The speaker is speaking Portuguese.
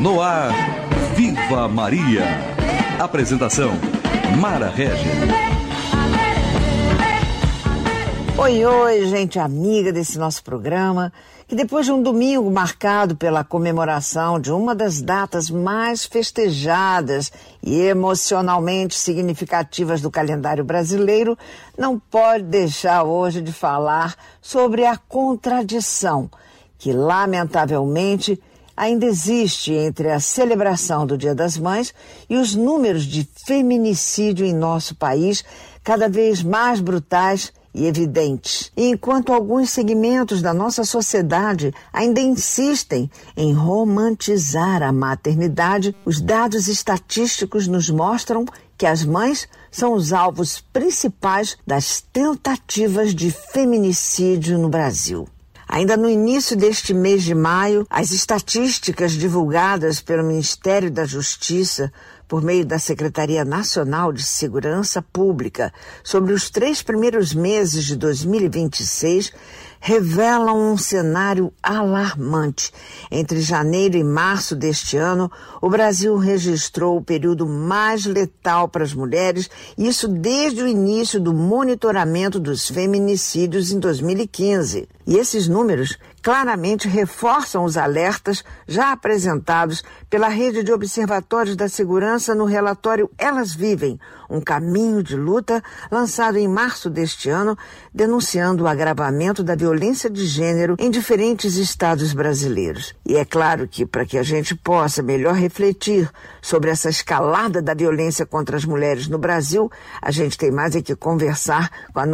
No ar, Viva Maria. Apresentação, Mara Regis. Oi, gente amiga desse nosso programa, que depois de um domingo marcado pela comemoração de uma das datas mais festejadas e emocionalmente significativas do calendário brasileiro, não pode deixar hoje de falar sobre a contradição que, lamentavelmente, ainda existe entre a celebração do Dia das Mães e os números de feminicídio em nosso país, cada vez mais brutais e evidentes. E enquanto alguns segmentos da nossa sociedade ainda insistem em romantizar a maternidade, os dados estatísticos nos mostram que as mães são os alvos principais das tentativas de feminicídio no Brasil. Ainda no início deste mês de maio, as estatísticas divulgadas pelo Ministério da Justiça por meio da Secretaria Nacional de Segurança Pública sobre os 3 primeiros meses de 2026 revelam um cenário alarmante. Entre janeiro e março deste ano, o Brasil registrou o período mais letal para as mulheres, isso desde o início do monitoramento dos feminicídios em 2015. E esses números claramente reforçam os alertas já apresentados pela Rede de Observatórios da Segurança no relatório Elas Vivem, um caminho de luta, lançado em março deste ano, denunciando o agravamento da violência de gênero em diferentes estados brasileiros. E é claro que, para que a gente possa melhor refletir sobre essa escalada da violência contra as mulheres no Brasil, a gente tem mais é que conversar com a